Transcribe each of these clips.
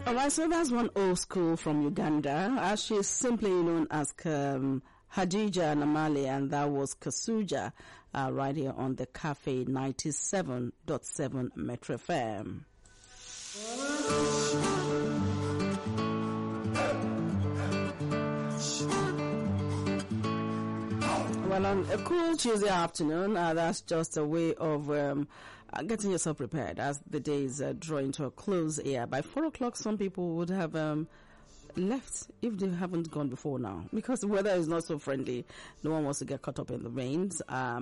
Alright, so that's one old school from Uganda. She's simply known as Hadija Namale, and that was Kasuja, right here on the Cafe 97.7 Metro FM. Well, on a cool Tuesday afternoon, that's just a way of getting yourself prepared as the day is drawing to a close here. By 4 o'clock, some people would have left if they haven't gone before now, because the weather is not so friendly. No one wants to get caught up in the rains.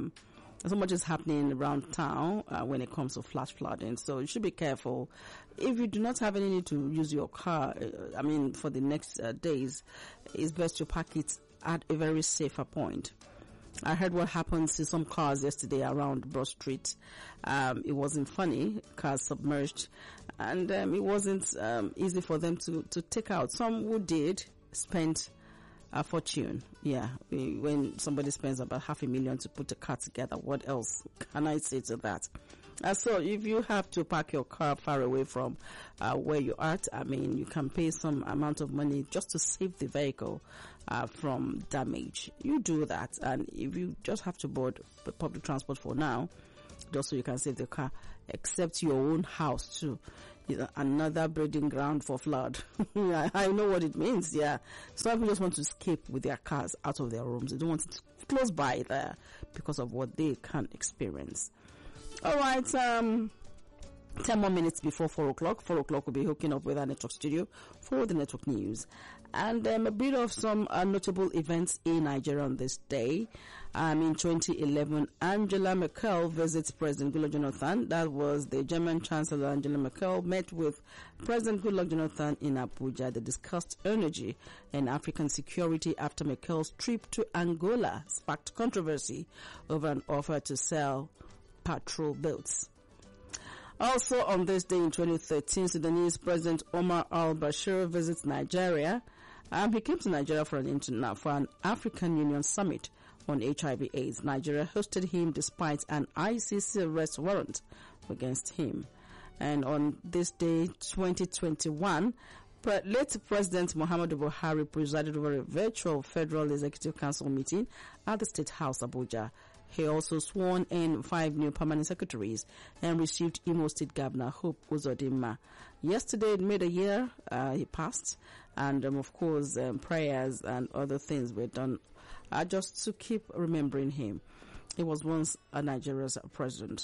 So much is happening around town when it comes to flash flooding, so you should be careful. If you do not have any need to use your car, for the next days, it's best to park it at a very safer point. I heard what happened to some cars yesterday around Broad Street. It wasn't funny. Cars submerged, and it wasn't easy for them to take out. Some who did spent a fortune. Yeah, when somebody spends about $500,000 to put a car together, what else can I say to that? So if you have to park your car far away from where you are, you can pay some amount of money just to save the vehicle from damage. You do that, and if you just have to board the public transport for now, just so you can save the car, except your own house too. Another breeding ground for flood. I know what it means. Yeah, some people just want to escape with their cars out of their rooms. They don't want it close by there because of what they can experience. All right, 10 more minutes before 4 o'clock. 4 o'clock will be hooking up with our network studio for the network news. And a bit of some notable events in Nigeria on this day. In 2011, Angela Merkel visits President Goodluck Jonathan. That was the German Chancellor Angela Merkel met with President Goodluck Jonathan in Abuja. They discussed energy and African security after Merkel's trip to Angola sparked controversy over an offer to sell patrol boats. Also on this day in 2013, Sudanese President Omar al-Bashir visits Nigeria. He came to Nigeria for an African Union summit on HIV/AIDS. Nigeria hosted him despite an ICC arrest warrant against him. And on this day, 2021, late President Muhammadu Buhari presided over a virtual Federal Executive Council meeting at the State House, Abuja. He also sworn in 5 new permanent secretaries and received Imo State Governor Hope Uzodinma. Yesterday, it made a year he passed, and of course, prayers and other things were done just to keep remembering him. He was once a Nigeria's president.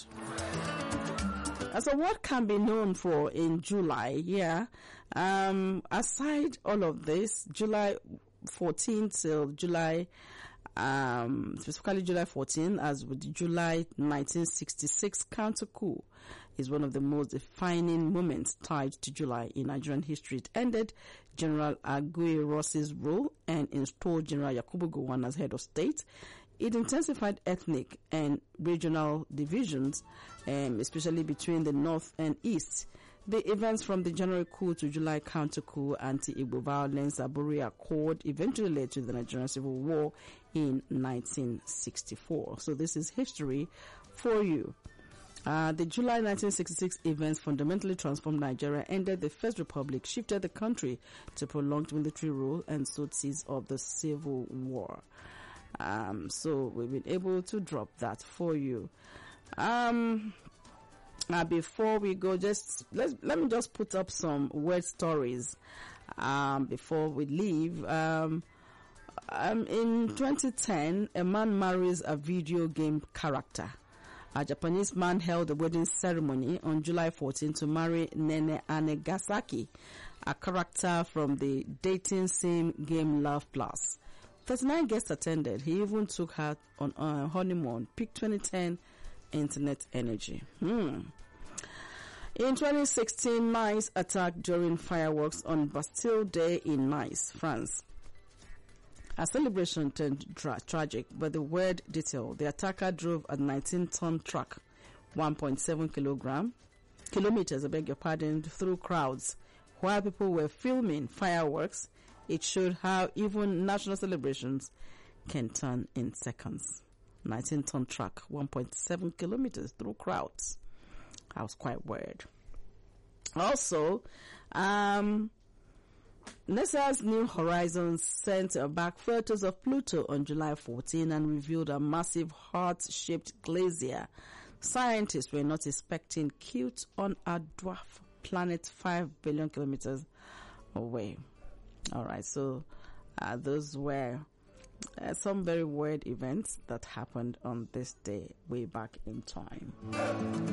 So what can be known for in July? Yeah, aside all of this, July 14 till July, specifically July 14, as with the July 1966 counter coup, is one of the most defining moments tied to July in Nigerian history. It ended General Agui Rossi's rule and installed General Yakubu Gowon as head of state. It intensified ethnic and regional divisions, especially between the north and east. The events from the January coup to July counter-coup, anti-Igbo violence, Aburi Accord eventually led to the Nigerian Civil War in 1964. So this is history for you. The July 1966 events fundamentally transformed Nigeria, ended the First Republic, shifted the country to prolonged military rule, and sowed seeds of the Civil War. So we've been able to drop that for you. Before we go, let me just put up some word stories before we leave. In 2010, a man marries a video game character. A Japanese man held a wedding ceremony on July 14 to marry Nene Anegasaki, a character from the dating sim game Love Plus. 39 guests attended. He even took her on a honeymoon. Peak 2010 internet energy. In 2016, Nice attacked during fireworks on Bastille Day in Nice, France. A celebration turned tragic, but the weird detail: the attacker drove a 19-ton truck, 1.7 kilometers, through crowds while people were filming fireworks. It showed how even national celebrations can turn in seconds. 19-ton truck, 1.7 kilometers through crowds. That was quite weird. Also, NASA's New Horizons sent back photos of Pluto on July 14 and revealed a massive heart-shaped glacier. Scientists were not expecting cute on a dwarf planet 5 billion kilometers away. All right, so those were some very weird events that happened on this day way back in time.